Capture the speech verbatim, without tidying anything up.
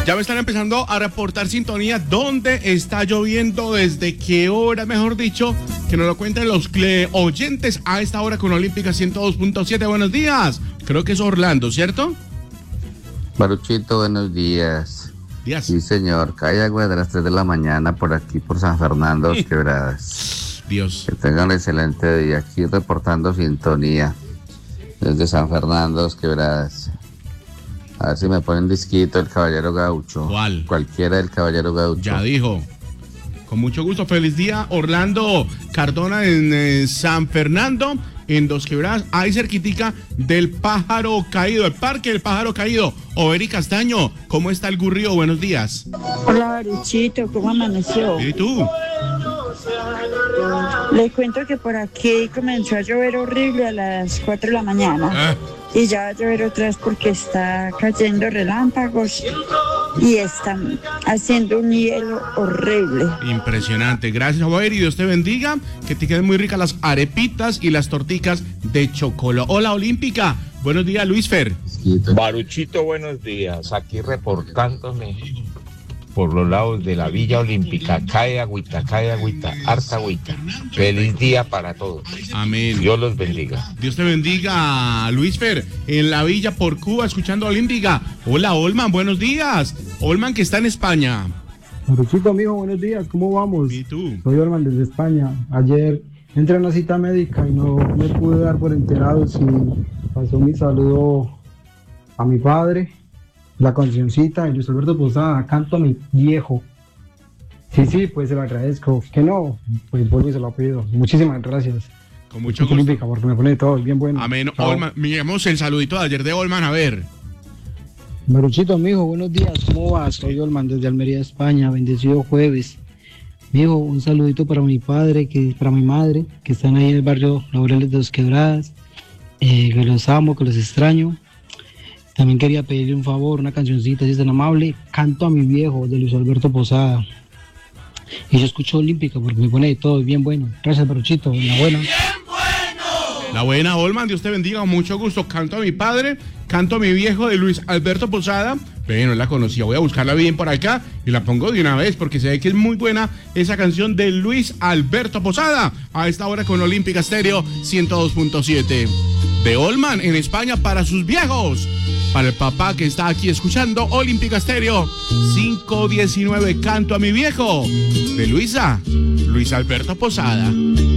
Ya me están empezando a reportar sintonía. ¿Dónde está lloviendo? ¿Desde qué hora, mejor dicho? Que nos lo cuenten los oyentes a esta hora con Olímpica ciento dos punto siete. Buenos días. Creo que es Orlando, ¿cierto? Baruchito, buenos días. Días. Sí, señor. Cae agua de las tres de la mañana por aquí, por San Fernando, Dos Quebradas. Dios. Que tengan un excelente día. Aquí reportando sintonía desde San Fernando, Dos Quebradas. A ver si me ponen disquito el Caballero Gaucho. ¿Cuál? Cualquiera del Caballero Gaucho. Ya dijo. Con mucho gusto. Feliz día, Orlando Cardona en eh, San Fernando, en Dos Quebradas, ahí cerquitica del Pájaro Caído, el Parque del Pájaro Caído. Overi Castaño, ¿cómo está el Gurrío? Buenos días. Hola, Baruchito, ¿cómo amaneció? ¿Y tú? Le cuento que por aquí comenzó a llover horrible a las cuatro de la mañana. Ah. Y ya va a llover otra vez porque está cayendo relámpagos y están haciendo un hielo horrible. Impresionante. Gracias, Overi. Dios te bendiga. Que te queden muy ricas las arepitas y las torticas de chocolate. Hola, Olímpica. Buenos días, Luis Fer. Baruchito, buenos días. Aquí reportándome por los lados de la Villa Olímpica. Cae agüita, cae agüita, harta agüita. Feliz día para todos. Amén. Dios los bendiga. Dios te bendiga, Luis Fer, en la Villa por Cuba, escuchando Olímpica. Hola, Olman, buenos días. Olman, que está en España. Baruchito, amigo, buenos días, ¿cómo vamos? ¿Y tú? Soy Olman desde España. Ayer entré a una cita médica y no me pude dar por enterado si pasó mi saludo a mi padre, la cancioncita de Luis Alberto Posada, Canto a mi viejo. Sí, sí, pues se lo agradezco. Que no, pues vuelvo y se lo pido. Muchísimas gracias. Con mucho gusto. Olímpica, porque me pone todo bien bueno. Amén. Chao. Olman, miremos el saludito de ayer de Olman, a ver. Baruchito, mijo, buenos días, ¿cómo vas? Soy Olman desde Almería, España, bendecido jueves. Mijo, un saludito para mi padre, que para mi madre, que están ahí en el barrio Laureles de Dos Quebradas, eh, que los amo, que los extraño. También quería pedirle un favor, una cancioncita, si es tan amable, Canto a mi viejo, de Luis Alberto Posada. Y yo escucho Olímpica porque me pone de todo, bien bueno. Gracias, Baruchito, la buena. La buena, Olman, Dios te bendiga, con mucho gusto. Canto a mi padre, canto a mi viejo, de Luis Alberto Posada. Pero no la conocía, voy a buscarla bien por acá y la pongo de una vez porque se ve que es muy buena esa canción de Luis Alberto Posada. A esta hora con Olímpica Estéreo ciento dos punto siete. De Olman en España para sus viejos. Para el papá que está aquí escuchando Olímpica Estéreo cinco diecinueve, Canto a mi viejo. De Luisa, Luis Alberto Posada.